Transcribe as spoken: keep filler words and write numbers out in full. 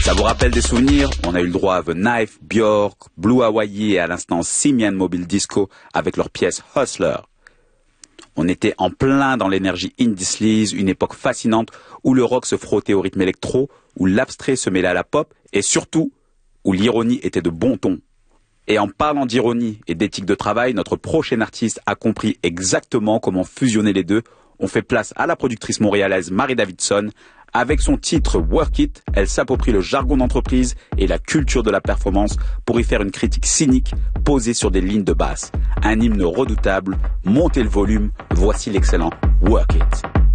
Ça vous rappelle des souvenirs? On a eu le droit à The Knife, Björk, Blue Hawaii et à l'instant Simian Mobile Disco avec leur pièce Hustler. On était en plein dans l'énergie indie sleaze, une époque fascinante où le rock se frottait au rythme électro, où l'abstrait se mêlait à la pop et surtout où l'ironie était de bon ton. Et en parlant d'ironie et d'éthique de travail, notre prochain artiste a compris exactement comment fusionner les deux. On fait place à la productrice montréalaise Marie Davidson. Avec son titre Work It, elle s'approprie le jargon d'entreprise et la culture de la performance pour y faire une critique cynique posée sur des lignes de basse. Un hymne redoutable, montez le volume, voici l'excellent Work It.